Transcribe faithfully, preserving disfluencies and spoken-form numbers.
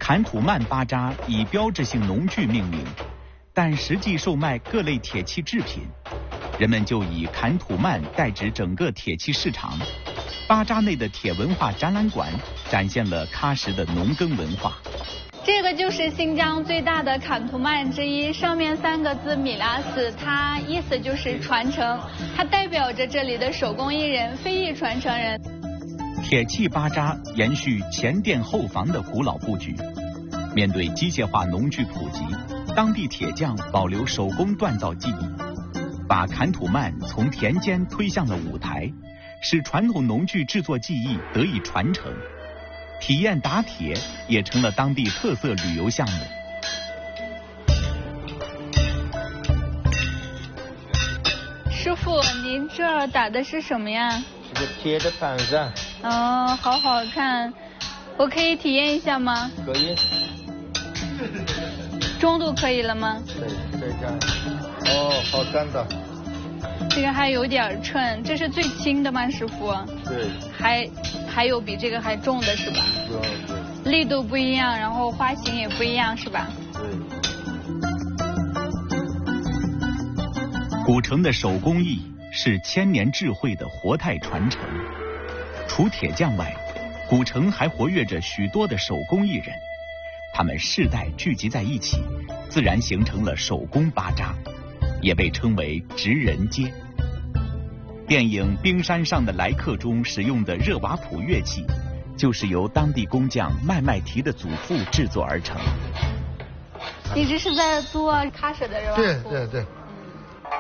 坎土曼巴扎以标志性农具命名，但实际售卖各类铁器制品，人们就以坎土曼代指整个铁器市场。巴扎内的铁文化展览馆展现了喀什的农耕文化。 这个就是新疆最大的坎图曼之一，上面三个字米拉斯，它意思就是传承，它代表着这里的手工艺人、非遗传承人。 铁器巴扎延续前店后房的古老布局，面对机械化农具普及，当地铁匠保留手工锻造技艺，把坎土曼从田间推向了舞台，使传统农具制作技艺得以传承。体验打铁也成了当地特色旅游项目。 师傅，您这儿打的是什么呀？ 这个铁的盘子。 哦，好好看，我可以体验一下吗？ 可以。 中度可以了吗？ 对，这个。哦，好看的。 这个还有点称，这是最轻的吗，师傅？ 对。 还还有比这个还重的是吧？ 对。 力度不一样，然后花型也不一样是吧？ 对。 古城的手工艺是千年智慧的活态传承。除铁匠外，古城还活跃着许多的手工艺人，他们世代聚集在一起，自然形成了手工巴扎，也被称为职人街。电影《冰山上的来客》中使用的热瓦普乐器，就是由当地工匠麦麦提的祖父制作而成。 你这是在做喀什的热瓦普？ 对对对。